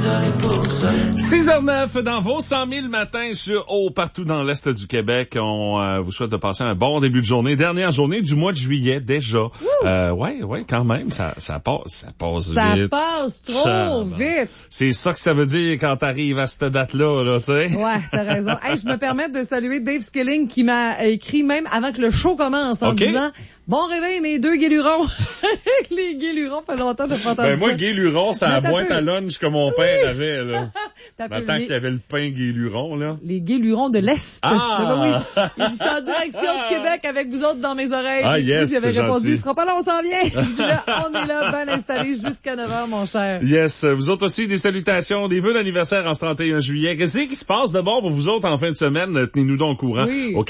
6h09 dans vos 100 000 matins partout dans l'Est du Québec. On vous souhaite de passer un bon début de journée. Dernière journée du mois de juillet déjà. Ouais, quand même, ça passe vite. Ça passe trop vite. C'est ça que ça veut dire quand t'arrives à cette date-là, là, tu sais. Ouais, t'as raison. Hey, je me permets de saluer Dave Skilling qui m'a écrit même avant que le show commence en disant bon réveil, mes deux guélurons. Les guélurons, fait longtemps que j'ai pas entendu ça. Moi, guéluron, c'est la boîte à lunch que mon père avait, là. Maintenant qu'il y avait le pain guéluron, là. Les guélurons de l'Est. Oui. Il dit c'est en direction de Québec avec vous autres dans mes oreilles. Ah, yes, j'avais répondu, gentil. il sera pas là, on s'en vient. Là, on est là, bien installés jusqu'à 9h, mon cher. Yes. Vous autres aussi, des salutations, des vœux d'anniversaire en ce 31 juillet. Qu'est-ce qui se passe de bon pour vous autres en fin de semaine? Tenez-nous donc au courant. Oui. Au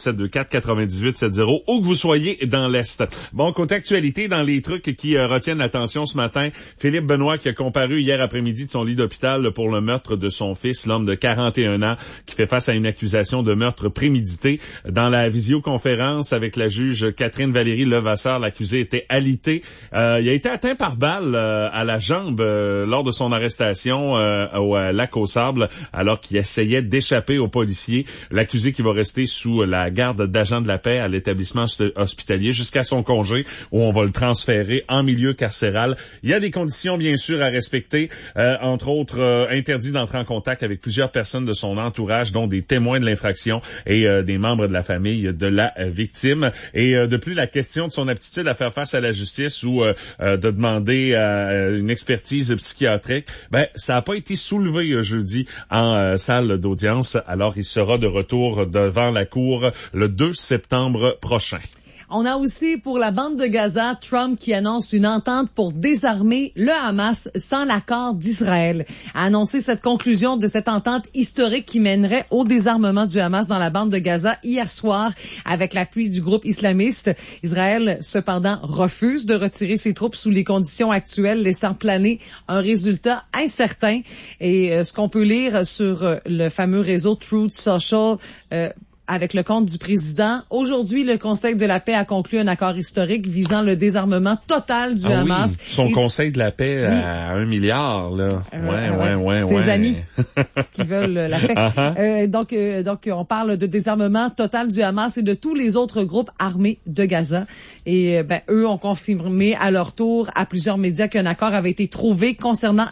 88-724-9870, où que vous soyez dans l'Est. Bon, côté actualité, dans les trucs qui retiennent l'attention ce matin, Philippe Benoît qui a comparu hier après-midi de son lit d'hôpital pour le meurtre de son fils, l'homme de 41 ans, qui fait face à une accusation de meurtre prémédité. Dans la visioconférence avec la juge Catherine Valérie Levasseur, l'accusé était alité. Il a été atteint par balle à la jambe lors de son arrestation au lac aux Sables, alors qu'il essayait d'échapper aux policiers. L'accusé qui va rester sous la garde d'agents de la paix à l'établissement hospitalier jusqu'à son congé, où on va le transférer en milieu carcéral. Il y a des conditions, bien sûr, à respecter, entre autres, interdit d'entrer en contact avec plusieurs personnes de son entourage, dont des témoins de l'infraction et des membres de la famille de la victime. Et de plus, la question de son aptitude à faire face à la justice ou de demander une expertise psychiatrique, ça n'a pas été soulevé jeudi en salle d'audience. Alors, il sera de retour devant la cour le 2 septembre prochain. On a aussi pour la bande de Gaza, Trump qui annonce une entente pour désarmer le Hamas sans l'accord d'Israël. A annoncé cette conclusion de cette entente historique qui mènerait au désarmement du Hamas dans la bande de Gaza hier soir avec l'appui du groupe islamiste. Israël, cependant, refuse de retirer ses troupes sous les conditions actuelles, laissant planer un résultat incertain. Et ce qu'on peut lire sur le fameux réseau Truth Social, avec le compte du président. Aujourd'hui, le Conseil de la paix a conclu un accord historique visant le désarmement total du Hamas. Oui. Son Conseil de la paix à 1 milliard, là. Ouais. Ses amis qui veulent la paix. Donc, on parle de désarmement total du Hamas et de tous les autres groupes armés de Gaza. Et, eux ont confirmé à leur tour à plusieurs médias qu'un accord avait été trouvé concernant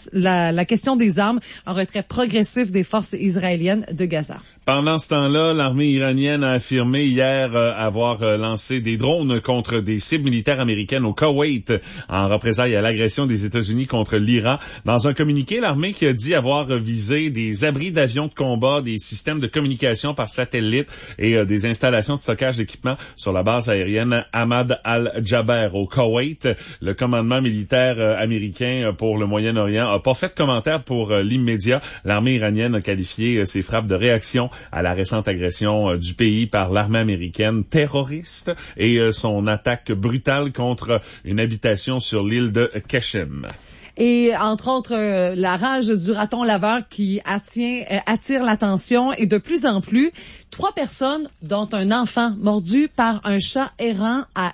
la question des armes, un retrait progressif des forces israéliennes de Gaza. Pendant ce temps-là, l'armée iranienne a affirmé hier avoir lancé des drones contre des cibles militaires américaines au Koweït en représailles à l'agression des États-Unis contre l'Iran. Dans un communiqué, l'armée qui a dit avoir visé des abris d'avions de combat, des systèmes de communication par satellite et des installations de stockage d'équipements sur la base aérienne Ahmad al-Jaber au Koweït. Le commandement militaire américain pour le Moyen-Orient n'a pas fait de commentaire pour l'immédiat. L'armée iranienne a qualifié ses frappes de réaction à la récente agression du pays par l'armée américaine terroriste et son attaque brutale contre une habitation sur l'île de Qashem. Et entre autres, la rage du raton laveur qui attire l'attention et de plus en plus, 3 personnes, dont un enfant mordu par un chat errant à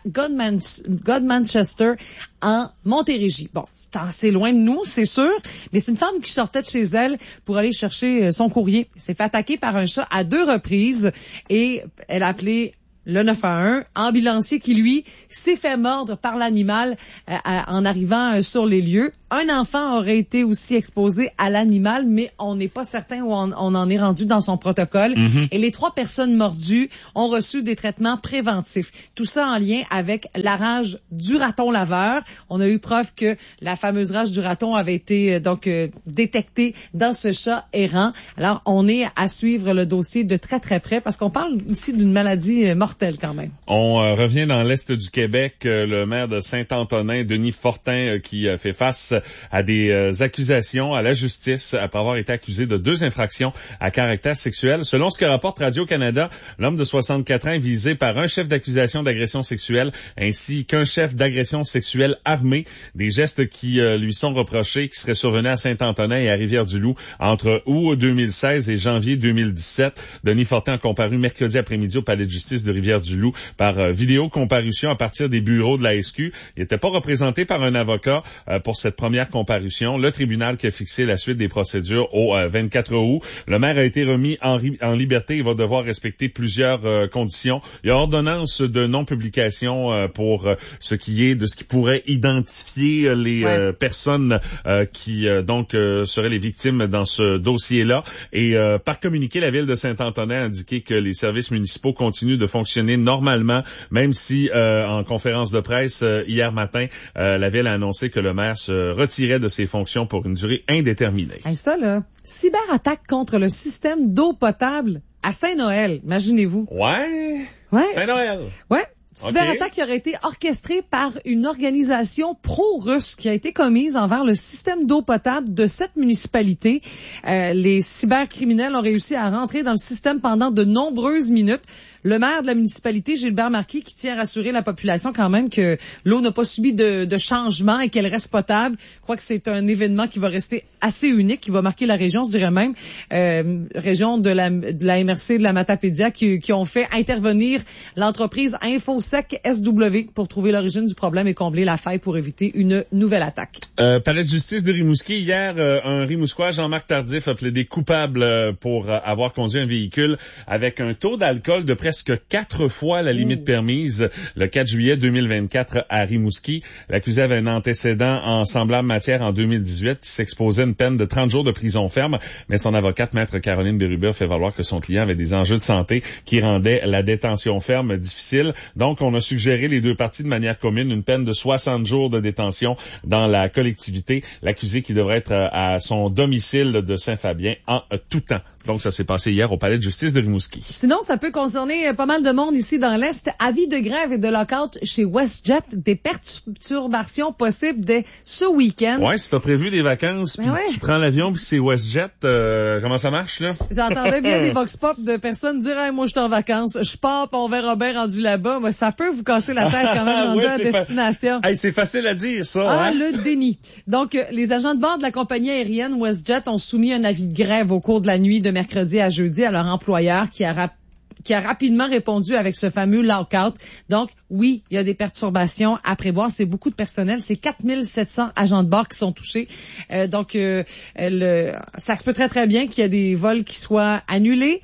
Godmanchester en Montérégie. Bon, c'est assez loin de nous, c'est sûr, mais c'est une femme qui sortait de chez elle pour aller chercher son courrier. Elle s'est fait attaquer par un chat à 2 reprises et elle a appelé le 911, ambulancier qui, lui, s'est fait mordre par l'animal en arrivant sur les lieux. Un enfant aurait été aussi exposé à l'animal, mais on n'est pas certain où on en est rendu dans son protocole. Mm-hmm. Et les 3 personnes mordues ont reçu des traitements préventifs. Tout ça en lien avec la rage du raton laveur. On a eu preuve que la fameuse rage du raton avait été détectée dans ce chat errant. Alors, on est à suivre le dossier de très très près parce qu'on parle ici d'une maladie mortelle quand même. On revient dans l'Est du Québec. Le maire de Saint-Antonin, Denis Fortin, qui fait face à des accusations à la justice après avoir été accusé de 2 infractions à caractère sexuel. Selon ce que rapporte Radio-Canada, l'homme de 64 ans est visé par un chef d'accusation d'agression sexuelle ainsi qu'un chef d'agression sexuelle armé. Des gestes qui lui sont reprochés, qui seraient survenus à Saint-Antonin et à Rivière-du-Loup entre août 2016 et janvier 2017. Denis Fortin a comparu mercredi après-midi au palais de justice de Rivière-du-Loup par vidéocomparution à partir des bureaux de la SQ. Il n'était pas représenté par un avocat pour cette première première comparution. Le tribunal qui a fixé la suite des procédures au 24 août. Le maire a été remis en liberté. Il va devoir respecter plusieurs conditions. Il y a ordonnance de non-publication pour ce qui pourrait identifier les personnes qui seraient les victimes dans ce dossier-là. Et par communiqué, la ville de Saint-Antonin a indiqué que les services municipaux continuent de fonctionner normalement, même si en conférence de presse hier matin, la ville a annoncé que le maire se retirait de ses fonctions pour une durée indéterminée. Hey, ça là, cyberattaque contre le système d'eau potable à Saint-Noël, imaginez-vous. Ouais. Saint-Noël. Ouais. Cyberattaque qui aurait été orchestrée par une organisation pro-russe qui a été commise envers le système d'eau potable de cette municipalité. Les cybercriminels ont réussi à rentrer dans le système pendant de nombreuses minutes. Le maire de la municipalité, Gilbert Marquis, qui tient à rassurer la population quand même que l'eau n'a pas subi de changement et qu'elle reste potable. Je crois que c'est un événement qui va rester assez unique, qui va marquer la région, je dirais même, région de la MRC de la Matapédia, qui ont fait intervenir l'entreprise InfoSec SW pour trouver l'origine du problème et combler la faille pour éviter une nouvelle attaque. Palais de justice de Rimouski. Hier, un Rimouskois, Jean-Marc Tardif, a plaidé coupable pour avoir conduit un véhicule avec un taux d'alcool de presque 4 fois la limite permise le 4 juillet 2024 à Rimouski. L'accusé avait un antécédent en semblable matière en 2018. Il s'exposait à une peine de 30 jours de prison ferme, mais son avocate, maître Caroline Bérubé, fait valoir que son client avait des enjeux de santé qui rendaient la détention ferme difficile. Donc, on a suggéré les deux parties de manière commune une peine de 60 jours de détention dans la collectivité. L'accusé qui devrait être à son domicile de Saint-Fabien en tout temps. Donc, ça s'est passé hier au Palais de justice de Rimouski. Sinon, ça peut concerner pas mal de monde ici dans l'Est. Avis de grève et de lockout chez WestJet. Des perturbations possibles dès ce week-end. Ouais, si t'as prévu des vacances, puis tu prends l'avion, puis c'est WestJet, comment ça marche, là? J'entendais bien des vox pop de personnes dire « Hey, moi, je suis en vacances. Je pars, puis on verra bien rendu là-bas. » Mais ça peut vous casser la tête quand même rendu à destination. Hey, c'est facile à dire, ça. Ah, le déni. Donc, les agents de bord de la compagnie aérienne WestJet ont soumis un avis de grève au cours de la nuit de mercredi à jeudi à leur employeur qui a rapidement répondu avec ce fameux lockout. Donc, oui, il y a des perturbations à prévoir. C'est beaucoup de personnel. C'est 4700 agents de bord qui sont touchés. Ça se peut très, très bien qu'il y ait des vols qui soient annulés.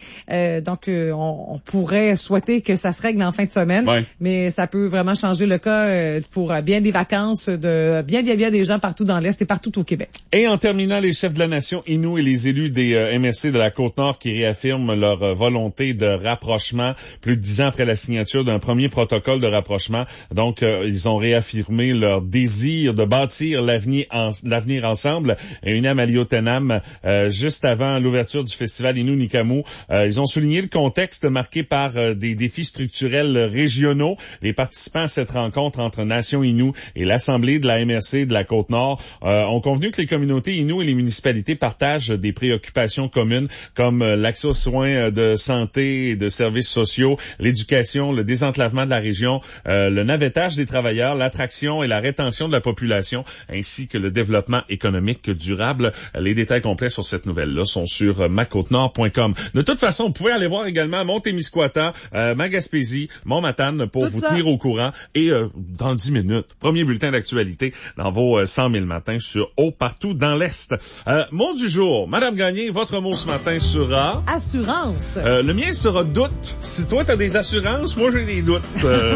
On pourrait souhaiter que ça se règle en fin de semaine. Ouais. Mais ça peut vraiment changer le cas pour bien des vacances de bien des gens partout dans l'Est et partout au Québec. Et en terminant, les chefs de la nation Innu et les élus des MSC de la Côte-Nord qui réaffirment leur volonté de rapprochement plus de 10 ans après la signature d'un premier protocole de rapprochement. Donc, ils ont réaffirmé leur désir de bâtir l'avenir ensemble. Et une à Liotenam, juste avant l'ouverture du festival Innu Nikamu, ils ont souligné le contexte marqué par des défis structurels régionaux. Les participants à cette rencontre entre Nations Innu et l'Assemblée de la MRC de la Côte-Nord ont convenu que les communautés Innu et les municipalités partagent des préoccupations communes comme l'accès aux soins de santé et de services sociaux, l'éducation, le désenclavement de la région, le navettage des travailleurs, l'attraction et la rétention de la population, ainsi que le développement économique durable. Les détails complets sur cette nouvelle-là sont sur macôtenord.com. De toute façon, vous pouvez aller voir également Montémiscouata, Magaspésie, Montmatane pour vous tenir au courant. Et dans 10 minutes, premier bulletin d'actualité dans vos 100 000 matins sur Haut partout dans l'Est. Mot du jour. Madame Gagné, votre mot ce matin sera... Assurance. Le mien sera doute. Si toi, t'as des assurances, moi, j'ai des doutes.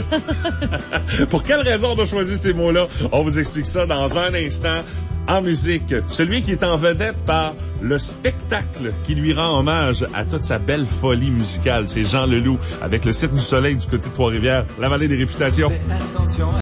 Pour quelle raison on a choisi ces mots-là? On vous explique ça dans un instant. En musique, celui qui est en vedette par le spectacle qui lui rend hommage à toute sa belle folie musicale. C'est Jean Leloup avec le Cirque du Soleil du côté de Trois-Rivières, la vallée des réputations.